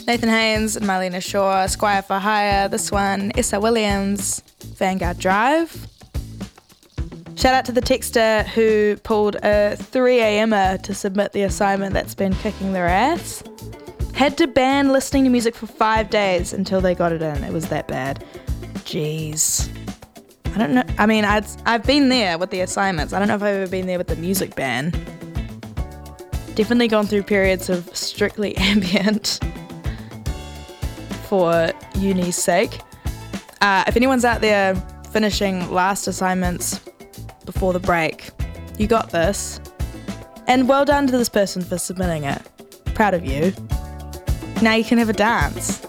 Nathan Haynes, Marlena Shaw, Squire for Hire, this one, Essa Williams, Vanguard Drive. Shout out to the texter who pulled a 3am to submit the assignment that's been kicking their ass. Had to ban listening to music for 5 days until they got it in. It was that bad. Jeez. I don't know. I mean, I've been there with the assignments. I don't know if I've ever been there with the music ban. Definitely gone through periods of strictly ambient for uni's sake. If anyone's out there finishing last assignments before the break, you got this. And well done to this person for submitting it. Proud of you. Now you can have a dance.